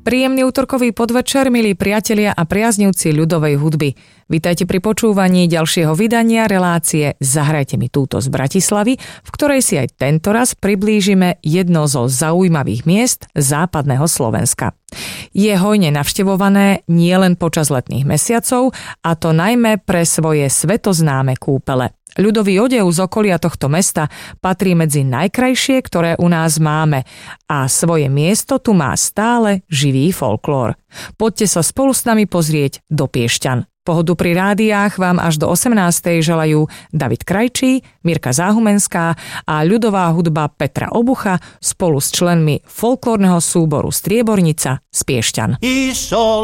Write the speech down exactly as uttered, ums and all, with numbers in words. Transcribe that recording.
Príjemný útorkový podvečer, milí priatelia a priaznivci ľudovej hudby. Vítajte pri počúvaní ďalšieho vydania relácie Zahrajte mi túto z Bratislavy, v ktorej si aj tentoraz priblížime jedno zo zaujímavých miest západného Slovenska. Je hojne navštevované nielen počas letných mesiacov, a to najmä pre svoje svetoznáme kúpele. Ľudový odev z okolia tohto mesta patrí medzi najkrajšie, ktoré u nás máme, a svoje miesto tu má stále živý folklór. Poďte sa spolu s nami pozrieť do Piešťan. Pohodu pri rádiách vám až do osemnástej želajú David Krajčí, Mirka Záhumenská a ľudová hudba Petra Obucha spolu s členmi folklórneho súboru Striebornica z Piešťan.